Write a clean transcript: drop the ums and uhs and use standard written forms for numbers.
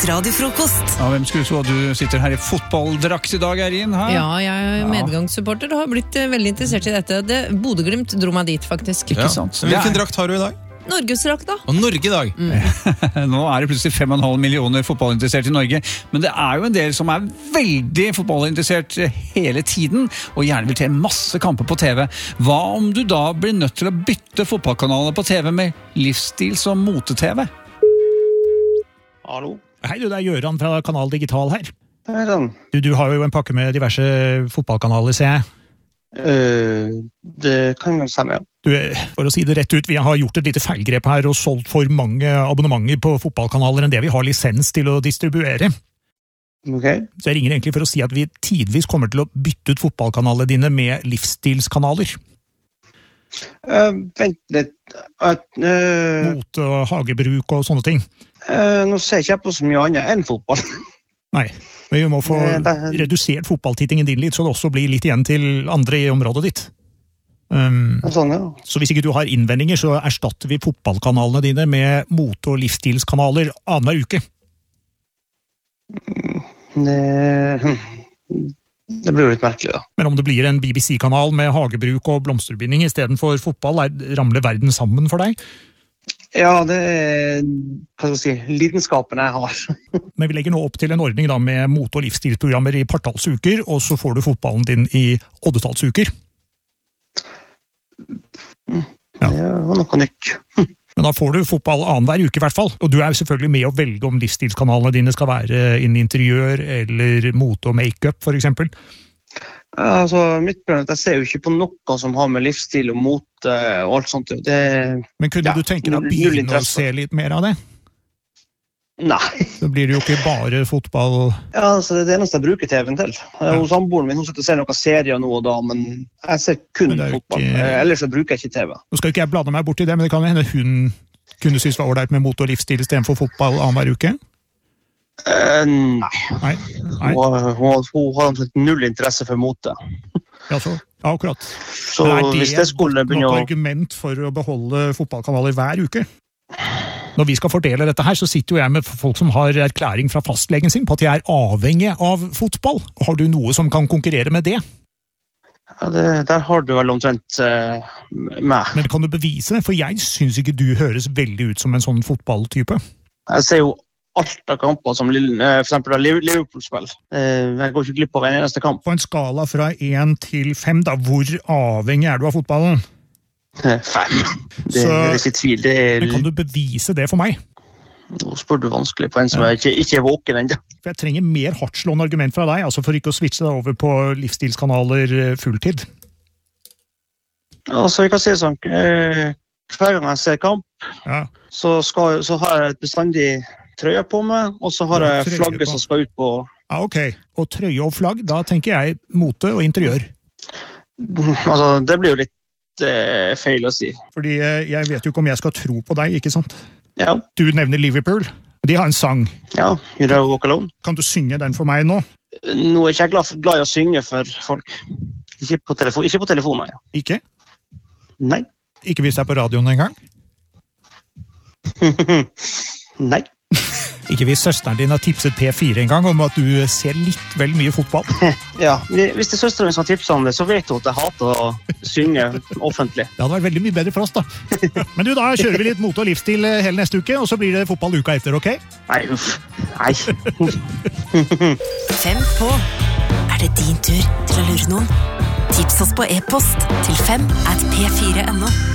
radiofrokost. Ja, hvem skulle tro at du sitter her i fotballdrakt i dag, Erin? Ja, jeg er medgangssupporter og har blitt veldig interessert i dette. Bodø-Glimt dro meg dit, faktisk. Ikke sant? Hvilken drakt har du i dag? Norgesdrakt, da. Og Norge i dag. Nå er det plutselig 5,5 millioner fotballinteressert i Norge, men det er jo en del som er veldig fotballinteressert hele tiden, og gjerne vil til masse kamper på TV. Hva om du da blir nødt til å bytte fotballkanaler på TV med livsstil som mote-TV? Hallo? Hei du, det er Gjøran fra Kanal Digital her. Hei sann. Du har jo en pakke med diverse fotballkanaler, ser jeg. Det kan jo stemme, ja. Du, for å si det rett ut, vi har gjort et lite feilgrep her og solgt for mange abonnementer på fotballkanaler enn det vi har lisens til å distribuere. Ok. Så jeg ringer egentlig for å si at vi tidvis kommer til å bytte ut fotballkanalene dine med livsstilskanaler. Vent litt. Mote og hagebruk og sånne ting. Nå ser jeg ikke på så mye annet enn fotball. Nei, men vi må få redusert fotballtittingen din litt, så det også blir litt igjen til andre i området ditt. Sånn, ja. Så hvis ikke du har innvendinger, så erstatter vi fotballkanalene dine med mote- og livsstilskanaler annenhver uke. Det blir jo litt merkelig, da. Men om det blir en BBC-kanal med hagebruk og blomsterbinding i stedet for fotball, ramler verden sammen for deg? Ja, det er, hva skal jeg si, lidenskapen jeg har. Men vi legger nå opp til en ordning da med mote- og livsstilsprogrammer i partallsuker, og så får du fotballen din i oddetallsuker. Ja. Det var noe nytt. Men da får du fotball annenhver uke i hvert fall, og du er selvfølgelig med å velge om livsstilskanalene dine skal være innen interiør eller mote og make-up, for eksempel. Altså, mitt problem er at jeg ser jo ikke på noe som har med livsstil og mote og alt sånt. Men kunne du tenke deg å begynne å se litt mer av det? Nei. Så blir det jo ikke bare fotball. Ja, altså, det er det eneste jeg bruker TV-en til. Hos samboeren min, hun sitter og ser noen serier nå og da, men jeg ser kun fotball. Ellers så bruker jeg ikke TV. Nå skal ikke jeg blande meg bort i det, men det kan jo hende hun kunne synes det var ordentlig med mote- og livsstil i stedet for fotball annenhver uke? Nei. Hun har null interesse for mote. Ja, akkurat. Så hvis det skulle begynne å... argument for å beholde fotballkanaler hver uke? Når vi skal fordele dette her, så sitter jo jeg med folk som har erklæring fra fastlegen sin på at de er avhengig av fotball. Har du noe som kan konkurrere med det? Ja, der har du vel omtrent meg. Men kan du bevise det? For jeg synes ikke du høres veldig ut som en sånn fotballtype. Jeg ser jo alt av kamper som for eksempel Liverpool-spill. Jeg går ikke glipp av en eneste kamp. På en skala fra 1 til 5, da, hvor avhengig er du av fotballen? 5. Det er ikke tvil. Men kan du bevise det for meg? Nå spør du vanskelig på en som ikke er våken ennå. For jeg trenger mer hardtslående argument fra deg, altså for ikke å switche deg over på livsstilskanaler fulltid. Altså, jeg kan si sånn, hver gang jeg ser kamp, så har jeg et bestandig trøye på meg, og så har jeg flagget som skal ut på... Ja, ok. Og trøye og flagg, da tenker jeg mote og interiør. Altså, det blir jo litt feil å si. Fordi jeg vet jo ikke om jeg skal tro på deg, ikke sant? Ja. Du nevner Liverpool. De har en sang. Ja, You Never Walk Alone. Kan du synge den for meg nå? Nå er ikke jeg glad i å synge for folk. Ikke på telefon, nei. Ikke? Nei. Ikke hvis det er på radioen en gang? Nei. Ikke hvis søsteren din har tipset P4 en gang om at du ser litt vel mye fotball? Ja, hvis det er søsteren min som har tipset om det, så vet hun at jeg hater å synge offentlig. Det hadde vært veldig mye bedre for oss, da. Men du, da kjører vi litt mote- og livsstil hele neste uke, og så blir det fotball uka etter, ok? Nei, nei. 5 på. Er det din tur til å lure noen? Tips oss på e-post til 5@p4.no.